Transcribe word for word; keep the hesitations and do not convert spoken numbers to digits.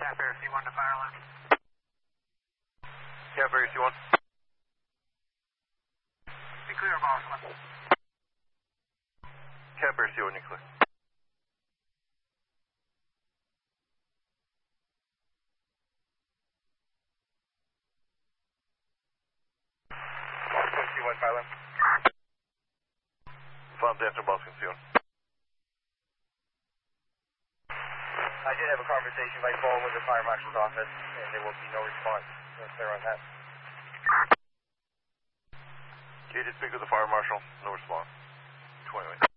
Cap Air C one to fire line. Cap Air C one. Be clear of Boston. Cap Air C one, you clear. Boston C one, fire line. Found after Boston C one. I did have a conversation by phone with the fire marshal's office, and there will be no response. No clear on that. Okay, just speak with the fire marshal. No response. twenty minutes.